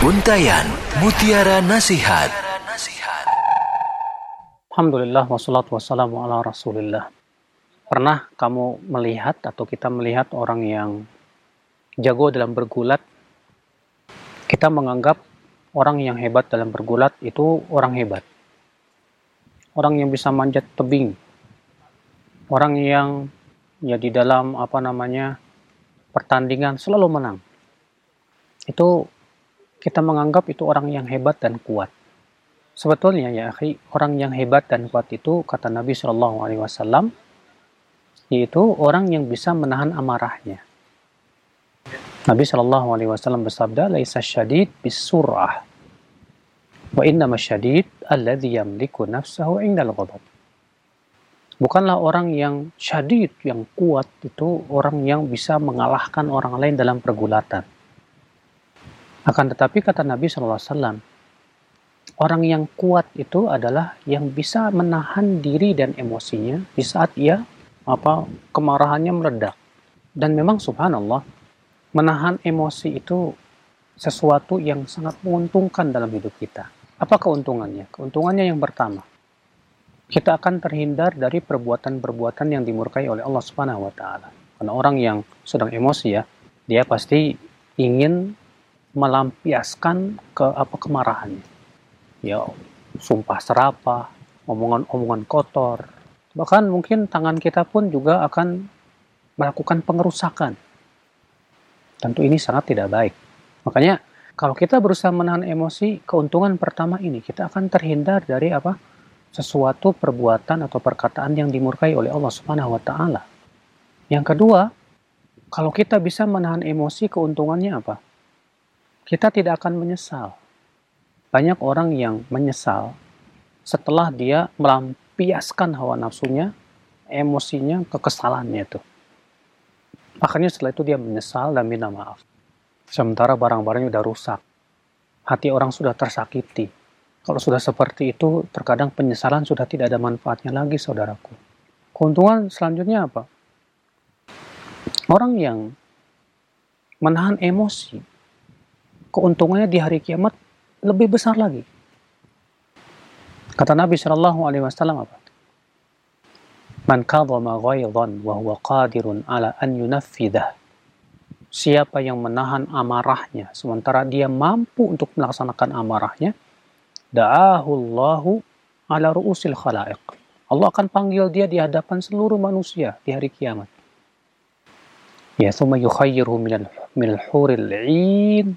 Untayan Mutiara Nasihat. Alhamdulillah wassalatu wassalamu ala rasulillah. Pernah kamu melihat atau kita melihat orang yang jago dalam bergulat? Kita menganggap orang yang hebat dalam bergulat itu orang hebat. Orang yang bisa manjat tebing. Orang yang di dalam pertandingan selalu menang. Itu kita menganggap itu orang yang hebat dan kuat. Sebetulnya ya akhi, orang yang hebat dan kuat itu kata Nabi SAW, yaitu orang yang bisa menahan amarahnya. Nabi SAW bersabda, "Laisa syadid bisur'ah, wa innama syadid alladhi yamliku nafsahu indal ghadab." Bukanlah orang yang syadid, yang kuat, itu orang yang bisa mengalahkan orang lain dalam pergulatan. Akan tetapi kata Nabi SAW, orang yang kuat itu adalah yang bisa menahan diri dan emosinya di saat kemarahannya meledak. Dan memang subhanallah, menahan emosi itu sesuatu yang sangat menguntungkan dalam hidup kita. Apa keuntungannya? Keuntungannya yang pertama, kita akan terhindar dari perbuatan-perbuatan yang dimurkai oleh Allah Subhanahu wa taala. Karena orang yang sedang emosi dia pasti ingin melampiaskan kemarahannya. Sumpah serapah, omongan kotor. Bahkan mungkin tangan kita pun juga akan melakukan pengerusakan. Tentu ini sangat tidak baik. Makanya kalau kita berusaha menahan emosi, keuntungan pertama ini kita akan terhindar dari sesuatu perbuatan atau perkataan yang dimurkai oleh Allah Subhanahu wa taala. Yang kedua, kalau kita bisa menahan emosi, keuntungannya apa? Kita tidak akan menyesal. Banyak orang yang menyesal setelah dia melampiaskan hawa nafsunya, emosinya, kekesalannya itu. Akhirnya setelah itu dia menyesal dan minta maaf. Sementara barang-barangnya sudah rusak. Hati orang sudah tersakiti. Kalau sudah seperti itu, terkadang penyesalan sudah tidak ada manfaatnya lagi, saudaraku. Keuntungan selanjutnya apa? Orang yang menahan emosi, keuntungannya di hari kiamat lebih besar lagi. Kata Nabi SAW apa? Man kadhama ghaidhan wa huwa qadirun ala an yunaffidah. Siapa yang menahan amarahnya sementara dia mampu untuk melaksanakan amarahnya, da'ahu Allahu ala ru'usil khalaiq. Allah akan panggil dia di hadapan seluruh manusia di hari kiamat. Thumma yukhayyiruhu minal huril 'ain.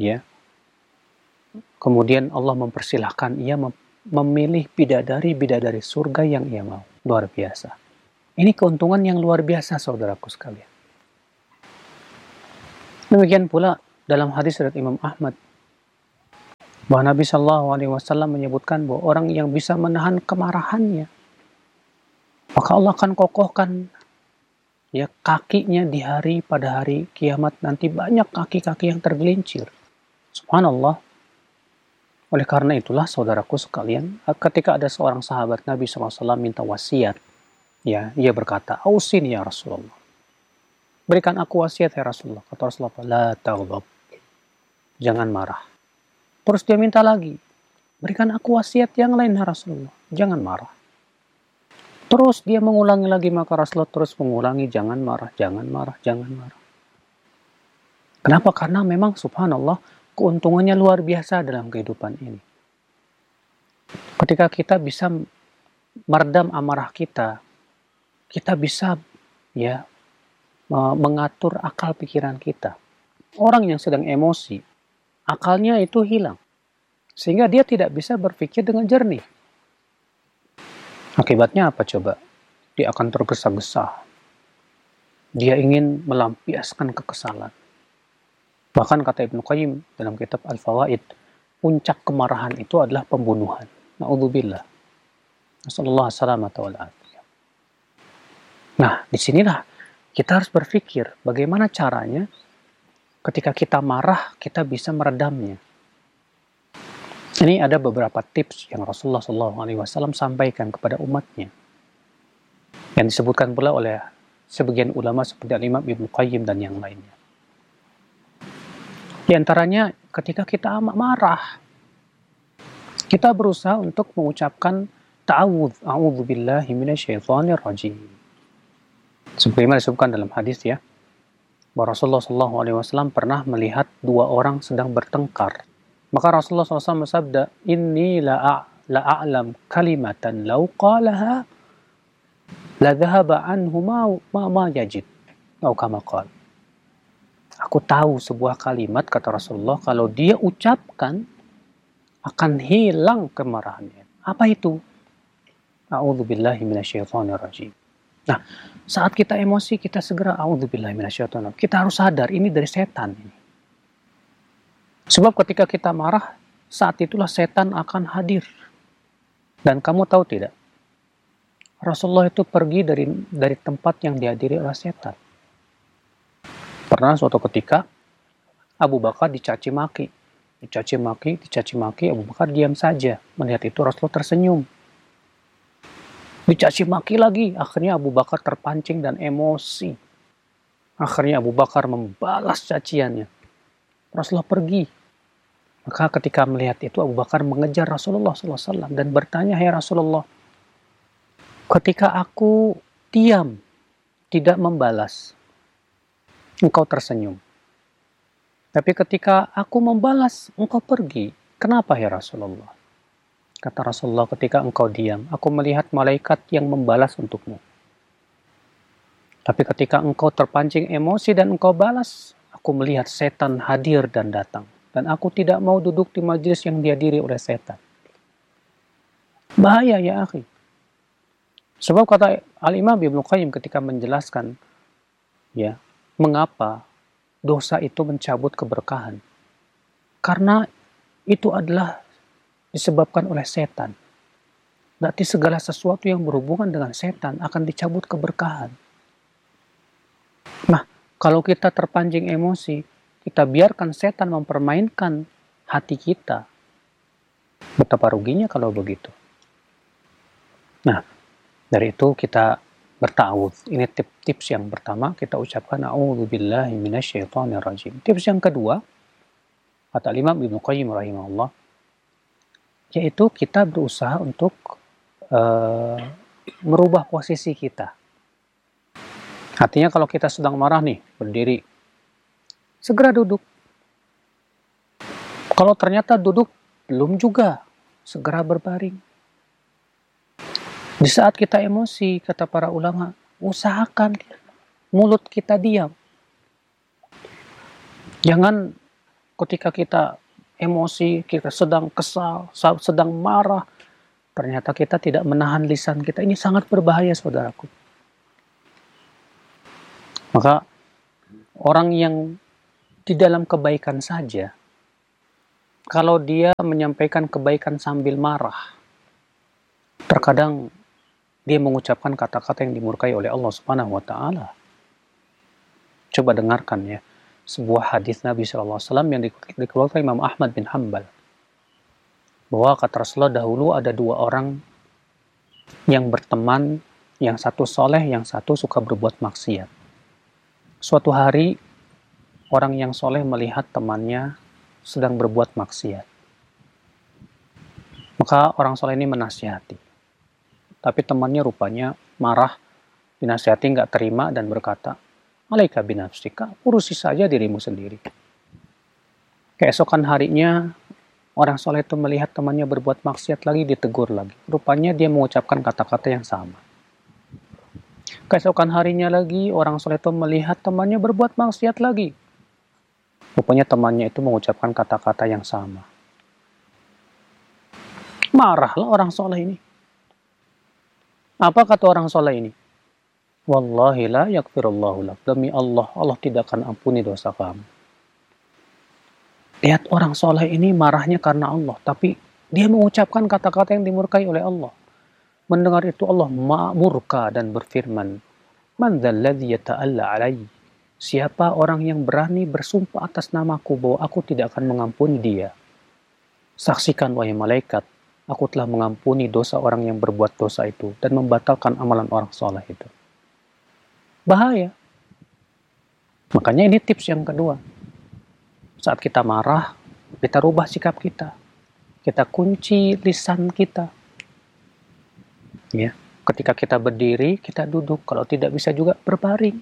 Kemudian Allah mempersilahkan ia memilih bidadari surga yang ia mau. Luar biasa. Ini keuntungan yang luar biasa, saudaraku sekalian. Demikian pula dalam hadis riwayat Imam Ahmad, bahwa Nabi SAW menyebutkan bahwa orang yang bisa menahan kemarahannya, maka Allah akan kokohkan kakinya pada hari kiamat nanti, banyak kaki-kaki yang tergelincir. Subhanallah. Oleh karena itulah saudaraku sekalian, ketika ada seorang sahabat Nabi SAW minta wasiat, ia berkata, "Ausini ya Rasulullah." Berikan aku wasiat ya Rasulullah. Kata Rasulullah, "La taghdab." Jangan marah. Terus dia minta lagi, "Berikan aku wasiat yang lain ya Rasulullah." Jangan marah. Terus dia mengulangi lagi, maka Rasulullah terus mengulangi, "Jangan marah, jangan marah, jangan marah." Kenapa? Karena memang subhanallah, keuntungannya luar biasa dalam kehidupan ini. Ketika kita bisa meredam amarah kita bisa mengatur akal pikiran kita. Orang yang sedang emosi, akalnya itu hilang. Sehingga dia tidak bisa berpikir dengan jernih. Akibatnya apa coba? Dia akan tergesa-gesa. Dia ingin melampiaskan kekesalan. Bahkan kata Ibnu Qayyim dalam kitab Al-Fawaid, puncak kemarahan itu adalah pembunuhan. Na'udzubillah. Nasallallahu salamata wal afiyah. Nah, disinilah kita harus berpikir bagaimana caranya ketika kita marah, kita bisa meredamnya. Ini ada beberapa tips yang Rasulullah SAW sampaikan kepada umatnya. Yang disebutkan pula oleh sebagian ulama seperti Imam Ibnu Qayyim dan yang lainnya. Di antaranya ketika kita marah. Kita berusaha untuk mengucapkan ta'awudz, a'udzubillahi minasyaitonirrajim. Sebagaimana disebutkan dalam hadis ya, bahwa Rasulullah SAW pernah melihat dua orang sedang bertengkar. Maka Rasulullah SAW bersabda, "Inni la'a'lam kalimatan law qalaha la dhahaba anhu ma yajid." Atau kama qala. Aku tahu sebuah kalimat, kata Rasulullah, kalau dia ucapkan akan hilang kemarahannya. Apa itu? A'udzubillahi minasyaitonirrajim. Nah, saat kita emosi, kita segera a'udzubillahi minasyaitonirrajim. Kita harus sadar ini dari setan. Sebab ketika kita marah, saat itulah setan akan hadir. Dan kamu tahu tidak? Rasulullah itu pergi dari tempat yang dihadiri oleh setan. Pernah suatu ketika Abu Bakar dicaci maki, Abu Bakar diam saja. Melihat itu Rasulullah tersenyum. Dicaci maki lagi, akhirnya Abu Bakar terpancing dan emosi. Akhirnya Abu Bakar membalas caciannya. Rasulullah pergi. Maka ketika melihat itu Abu Bakar mengejar Rasulullah SAW dan bertanya, "Hai Rasulullah, ketika aku diam, tidak membalas, engkau tersenyum. Tapi ketika aku membalas, engkau pergi. Kenapa ya Rasulullah?" Kata Rasulullah, "Ketika engkau diam, aku melihat malaikat yang membalas untukmu. Tapi ketika engkau terpancing emosi dan engkau balas, aku melihat setan hadir dan datang. Dan aku tidak mau duduk di majelis yang dihadiri oleh setan." Bahaya ya akhi. Sebab kata Al-Imam Ibnu Qayyim ketika menjelaskan ya, mengapa dosa itu mencabut keberkahan. Karena itu adalah disebabkan oleh setan. Berarti segala sesuatu yang berhubungan dengan setan akan dicabut keberkahan. Nah, kalau kita terpancing emosi, kita biarkan setan mempermainkan hati kita. Betapa ruginya kalau begitu. Nah, dari itu kita berta'awudz. Ini tips yang pertama, kita ucapkan a'udzubillahi minasyaitonirrajim. Tips yang kedua, kata Imam Ibnu Qayyim rahimahullah, yaitu kita berusaha untuk merubah posisi kita. Artinya kalau kita sedang marah nih, berdiri, segera duduk. Kalau ternyata duduk belum juga, segera berbaring. Di saat kita emosi, kata para ulama, usahakan mulut kita diam. Jangan ketika kita emosi, kita sedang kesal, sedang marah, ternyata kita tidak menahan lisan kita. Ini sangat berbahaya, saudaraku. Maka orang yang di dalam kebaikan saja, kalau dia menyampaikan kebaikan sambil marah, terkadang dia mengucapkan kata-kata yang dimurkai oleh Allah Subhanahu wa taala. Coba dengarkan ya, sebuah hadis Nabi SAW yang dikeluarkan Imam Ahmad bin Hanbal. Bahwa kata Rasulullah, dahulu ada dua orang yang berteman, yang satu soleh, yang satu suka berbuat maksiat. Suatu hari, orang yang soleh melihat temannya sedang berbuat maksiat. Maka orang soleh ini menasihati. Tapi temannya rupanya marah, dinasihati nggak terima dan berkata, "Alaika binafsika, urusi saja dirimu sendiri." Keesokan harinya, orang soleh itu melihat temannya berbuat maksiat lagi, ditegur lagi. Rupanya dia mengucapkan kata-kata yang sama. Keesokan harinya lagi, orang soleh itu melihat temannya berbuat maksiat lagi. Rupanya temannya itu mengucapkan kata-kata yang sama. Marahlah orang soleh ini. Apa kata orang soleh ini? "Wallahi la yaghfirullahu lak." Demi Allah, Allah tidak akan ampuni dosa kamu. Lihat orang soleh ini marahnya karena Allah, tapi dia mengucapkan kata-kata yang dimurkai oleh Allah. Mendengar itu Allah murka dan berfirman, "Man dzalladzi yata'alla 'alai?" Siapa orang yang berani bersumpah atas namaku bahwa aku tidak akan mengampuni dia? Saksikan wahai malaikat, aku telah mengampuni dosa orang yang berbuat dosa itu dan membatalkan amalan orang soleh itu. Bahaya. Makanya ini tips yang kedua. Saat kita marah, Kita rubah sikap kita. Kita kunci lisan kita. Ya, ketika kita berdiri, kita duduk. Kalau tidak bisa juga berbaring.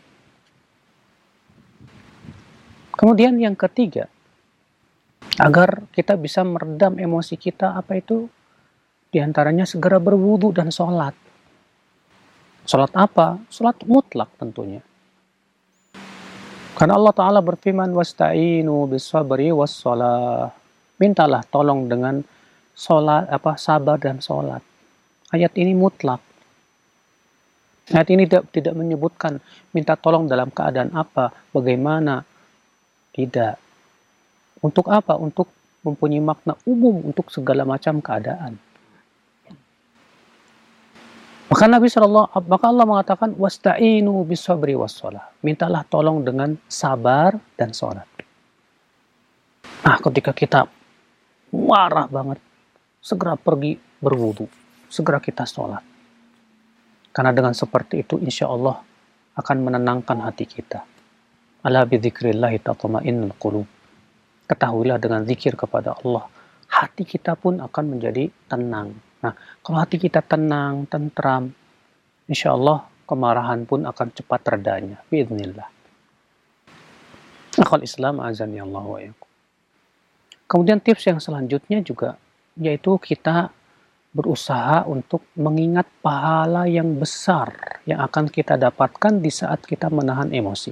Kemudian yang ketiga, agar kita bisa meredam emosi kita, apa itu? Di antaranya segera berwudu dan sholat. Sholat apa? Sholat mutlak tentunya. Karena Allah Ta'ala berfirman, wasta'inu bis-sabri was-sholah. Mintalah tolong dengan sabar dan sholat. Ayat ini mutlak. Ayat ini tidak menyebutkan minta tolong dalam keadaan apa, bagaimana. Tidak. Untuk apa? Untuk mempunyai makna umum untuk segala macam keadaan. Maka Allah mengatakan wasta'inu bis-sabri was-shalah. Mintalah tolong dengan sabar dan sholat. Nah, ketika kita marah banget, segera pergi berwudu, segera kita sholat. Karena dengan seperti itu insya Allah akan menenangkan hati kita. Ala bidzikrillahi tatma'innul qulub. Ketahuilah dengan zikir kepada Allah, hati kita pun akan menjadi tenang. Nah, kalau hati kita tenang, tentram, insya Allah kemarahan pun akan cepat redanya. Biiznillah. Akhwal Islam azani Allah wa iyyakum. Kemudian tips yang selanjutnya juga, yaitu kita berusaha untuk mengingat pahala yang besar yang akan kita dapatkan di saat kita menahan emosi.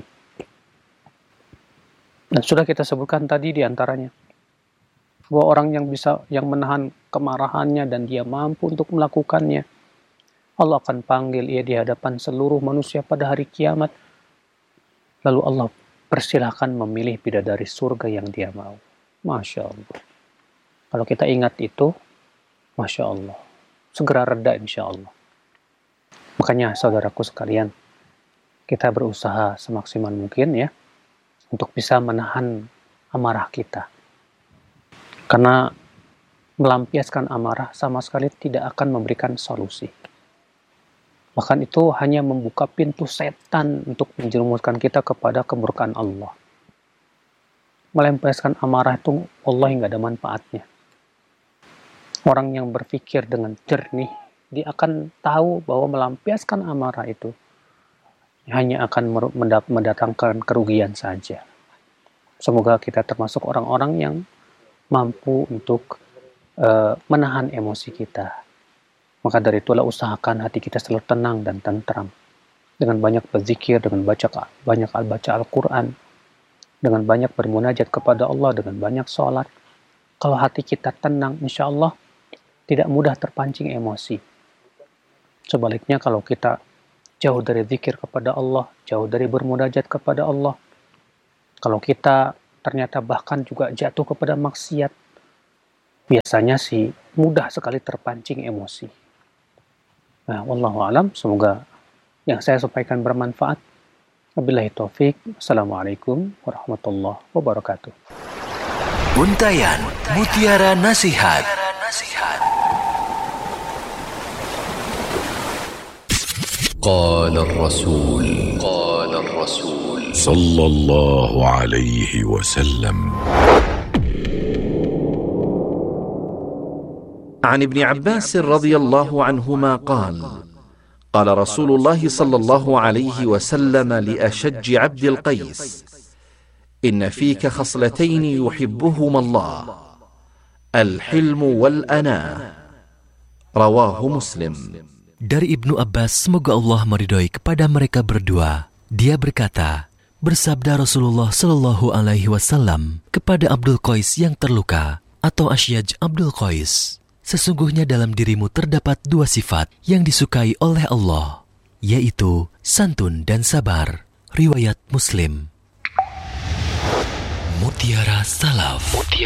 Dan sudah kita sebutkan tadi di antaranya, bahwa orang yang menahan kemarahannya dan dia mampu untuk melakukannya, Allah akan panggil ia di hadapan seluruh manusia pada hari kiamat. Lalu Allah persilahkan memilih bidadari surga yang dia mau. Masya Allah. Kalau kita ingat itu, Masya Allah, segera reda insya Allah. Makanya saudaraku sekalian, kita berusaha semaksimal mungkin ya, untuk bisa menahan amarah kita. Karena melampiaskan amarah sama sekali tidak akan memberikan solusi. Bahkan itu hanya membuka pintu setan untuk menjerumuskan kita kepada kemurkaan Allah. Melampiaskan amarah itu wallahi nggak ada manfaatnya. Orang yang berpikir dengan jernih, dia akan tahu bahwa melampiaskan amarah itu hanya akan mendatangkan kerugian saja. Semoga kita termasuk orang-orang yang mampu untuk menahan emosi kita. Maka dari itulah usahakan hati kita selalu tenang dan tentram. Dengan banyak berzikir, dengan banyak baca Al-Quran, dengan banyak bermunajat kepada Allah, dengan banyak sholat. Kalau hati kita tenang, insya Allah tidak mudah terpancing emosi. Sebaliknya kalau kita jauh dari zikir kepada Allah, jauh dari bermunajat kepada Allah, kalau kita ternyata bahkan juga jatuh kepada maksiat, biasanya sih mudah sekali terpancing emosi. Nah, wallahu alam, semoga yang saya sampaikan bermanfaat. Wabillahi taufik. Assalamualaikum warahmatullahi wabarakatuh. Untayan Mutiara Nasihat. قال الرسول صلى الله عليه وسلم. عن ابن عباس رضي الله عنهما قال قال رسول الله صلى الله عليه وسلم لأشج عبد القيس إن فيك خصلتين يحبهما الله الحلم والأناة رواه مسلم. Dari Ibnu Abbas, semoga Allah meridhoi kepada mereka berdua, dia berkata, bersabda Rasulullah Shallallahu Alaihi Wasallam kepada Abdul Qais yang terluka atau Asyaj Abdul Qais, sesungguhnya dalam dirimu terdapat dua sifat yang disukai oleh Allah, yaitu santun dan sabar. Riwayat Muslim. Mutiara Salaf.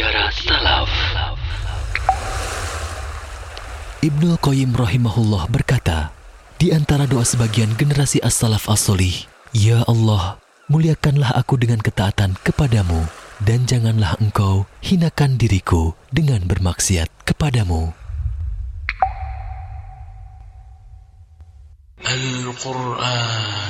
Ibnul Qayyim rahimahullah berkata, di antara doa sebagian generasi as-salaf as-solih, ya Allah, muliakanlah aku dengan ketaatan kepadamu, dan janganlah engkau hinakan diriku dengan bermaksiat kepadamu. Al-Quran